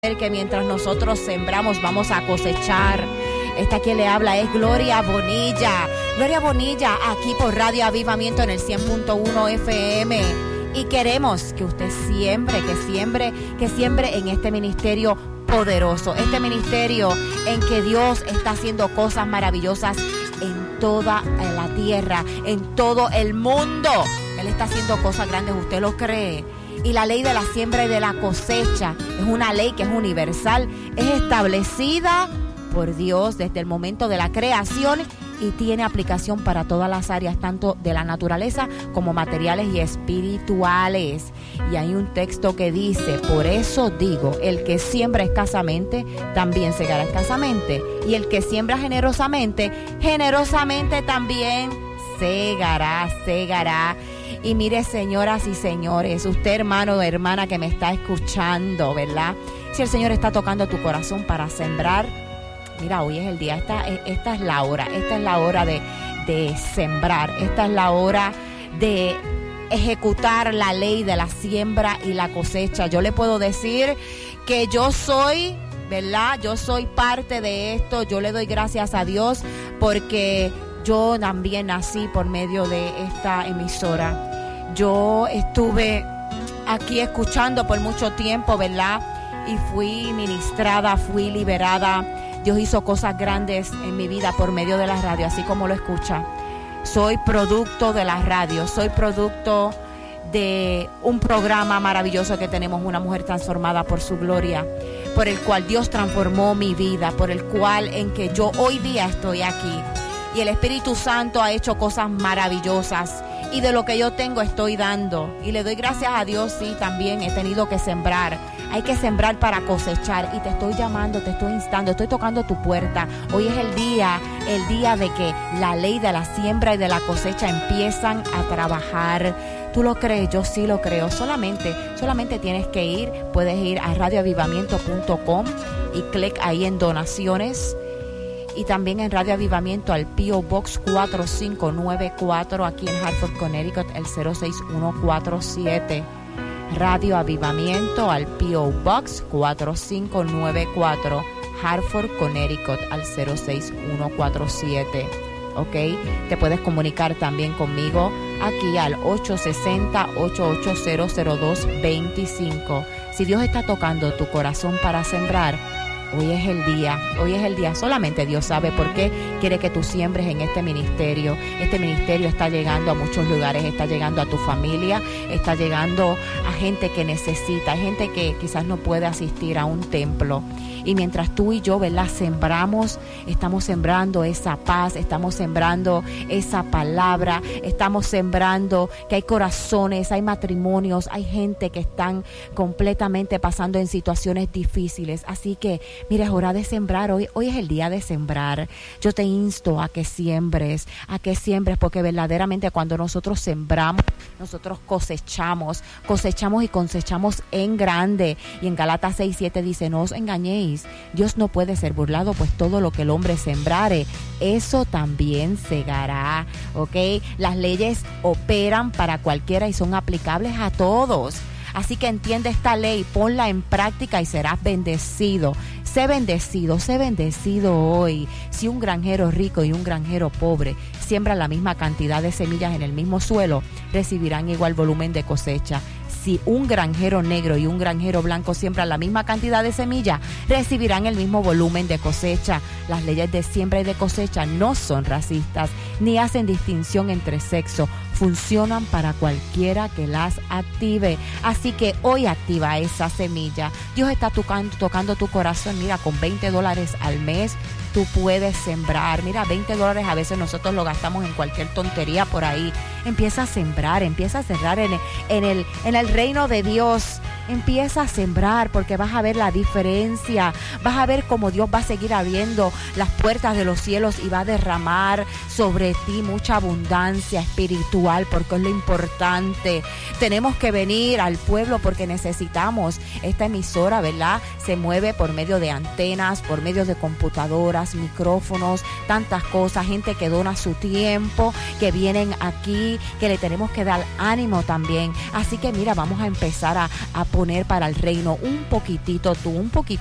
que mientras nosotros sembramos vamos a cosechar. Esta que le habla es Gloria Bonilla. Gloria Bonilla, aquí por Radio Avivamiento en el 100.1 FM. Y queremos que usted siembre en este ministerio poderoso. Este ministerio en que Dios está haciendo cosas maravillosas en toda la tierra, en todo el mundo. Él está haciendo cosas grandes, ¿usted lo cree? Y la ley de la siembra y de la cosecha es una ley que es universal, es establecida por Dios desde el momento de la creación y tiene aplicación para todas las áreas, tanto de la naturaleza como materiales y espirituales. Y hay un texto que dice, por eso digo, el que siembra escasamente, también segará escasamente. Y el que siembra generosamente, generosamente también segará. Y mire, señoras y señores, usted hermano o hermana que me está escuchando, ¿verdad? Si el Señor está tocando tu corazón para sembrar, mira, hoy es el día, esta es la hora de sembrar, esta es la hora de ejecutar la ley de la siembra y la cosecha. Yo le puedo decir que yo soy, ¿verdad? Yo soy parte de esto, yo le doy gracias a Dios porque yo también nací por medio de esta emisora. Yo estuve aquí escuchando por mucho tiempo, ¿verdad? Y fui ministrada, fui liberada. Dios hizo cosas grandes en mi vida por medio de la radio, así como lo escucha. Soy producto de la radio, soy producto de un programa maravilloso que tenemos, Una Mujer Transformada por su Gloria, por el cual Dios transformó mi vida, por el cual en que yo hoy día estoy aquí. Y el Espíritu Santo ha hecho cosas maravillosas. Y de lo que yo tengo estoy dando. Y le doy gracias a Dios, sí, también he tenido que sembrar. Hay que sembrar para cosechar. Y te estoy llamando, te estoy instando, estoy tocando tu puerta. Hoy es el día de que la ley de la siembra y de la cosecha empiezan a trabajar. ¿Tú lo crees? Yo sí lo creo. Solamente tienes que ir. Puedes ir a radioavivamiento.com y clic ahí en donaciones. Y también en Radio Avivamiento al P.O. Box 4594 aquí en Hartford, Connecticut, el 06147. Radio Avivamiento al P.O. Box 4594 Hartford, Connecticut, al 06147. ¿Ok? Te puedes comunicar también conmigo aquí al 860-880-0225. Si Dios está tocando tu corazón para sembrar, hoy es el día, solamente Dios sabe por qué quiere que tú siembres en este ministerio. Este ministerio está llegando a muchos lugares, está llegando a tu familia, está llegando a gente que necesita, gente que quizás no puede asistir a un templo. Y mientras tú y yo, ¿verdad?, sembramos, estamos sembrando esa paz, estamos sembrando esa palabra, estamos sembrando que hay corazones, hay matrimonios, hay gente que están completamente pasando en situaciones difíciles. Así que, mira, es hora de sembrar. Hoy es el día de sembrar. Yo te insto a que siembres, porque verdaderamente cuando nosotros sembramos, nosotros cosechamos y cosechamos en grande. Y en Galatas 6:7 dice, no os engañéis, Dios no puede ser burlado, pues todo lo que el hombre sembrare, eso también segará, ¿ok? Las leyes operan para cualquiera y son aplicables a todos. Así que entiende esta ley, ponla en práctica y serás bendecido. Sé bendecido hoy. Si un granjero rico y un granjero pobre siembran la misma cantidad de semillas en el mismo suelo, recibirán igual volumen de cosecha. Si un granjero negro y un granjero blanco siembran la misma cantidad de semillas, recibirán el mismo volumen de cosecha. Las leyes de siembra y de cosecha no son racistas, ni hacen distinción entre sexo. Funcionan para cualquiera que las active. Así que hoy activa esa semilla. Dios está tocando tu corazón. Mira, con $20 al mes, tú puedes sembrar. Mira, $20 a veces nosotros lo gastamos en cualquier tontería por ahí. Empieza a sembrar en el reino de Dios. Empieza a sembrar porque vas a ver la diferencia. Vas a ver cómo Dios va a seguir abriendo las puertas de los cielos y va a derramar sobre ti mucha abundancia espiritual, porque es lo importante. Tenemos que venir al pueblo porque necesitamos. Esta emisora, ¿verdad?, se mueve por medio de antenas, por medio de computadoras, micrófonos, tantas cosas, gente que dona su tiempo, que vienen aquí, que le tenemos que dar ánimo también. Así que mira, vamos a empezar a poner poner para el reino un poquitito tú, un poquitito